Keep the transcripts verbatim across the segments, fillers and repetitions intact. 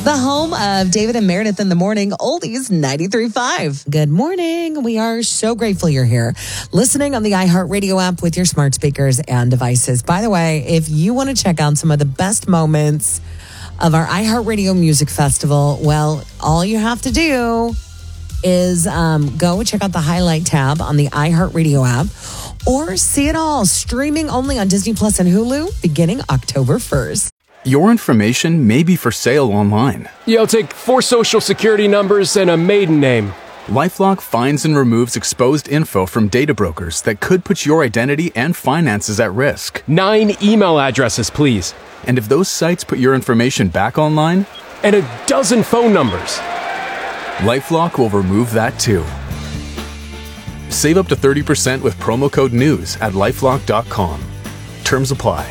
the home of David and Meredith in the morning, Oldies ninety-three point five. Good morning. We are so grateful you're here, listening on the iHeartRadio app with your smart speakers and devices. By the way, if you want to check out some of the best moments of our iHeartRadio Music Festival, well, all you have to do is um, go check out the highlight tab on the iHeartRadio app, or see it all streaming only on Disney Plus and Hulu beginning October first. Your information may be for sale online. Yeah, I'll take four social security numbers and a maiden name. LifeLock finds and removes exposed info from data brokers that could put your identity and finances at risk. Nine email addresses, please. And if those sites put your information back online? And a dozen phone numbers. LifeLock will remove that too. Save up to thirty percent with promo code NEWS at lifelock dot com. Terms apply.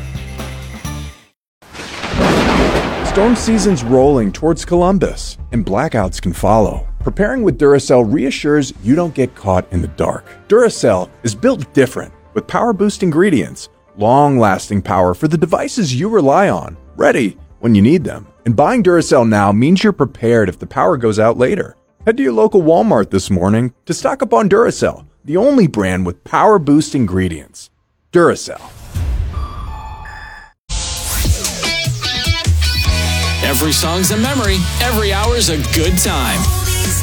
Storm season's rolling towards Columbus, and blackouts can follow. Preparing with Duracell reassures you don't get caught in the dark. Duracell is built different, with power-boost ingredients, long-lasting power for the devices you rely on, ready when you need them. And buying Duracell now means you're prepared if the power goes out later. Head to your local Walmart this morning to stock up on Duracell, the only brand with power-boost ingredients. Duracell. Every song's a memory. Every hour's a good time.